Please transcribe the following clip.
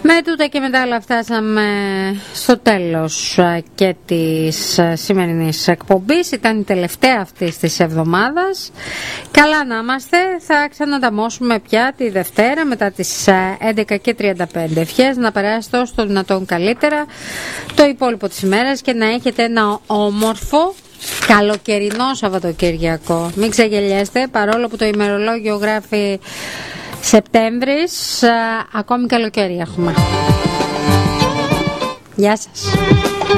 Με τούτα και μετά όλα φτάσαμε στο τέλος και της σημερινής εκπομπής. Ήταν η τελευταία αυτής της εβδομάδας. Καλά να είμαστε. Θα ξανανταμώσουμε πια τη Δευτέρα μετά τις 11:35. Ευχές να περάσετε όσο το δυνατόν καλύτερα το υπόλοιπο της ημέρας και να έχετε ένα όμορφο καλοκαιρινό Σαββατοκύριακο. Μην ξεγελιέστε, παρόλο που το ημερολόγιο γράφει Σεπτέμβρης, ακόμη καλοκαίρι έχουμε. Γεια σας.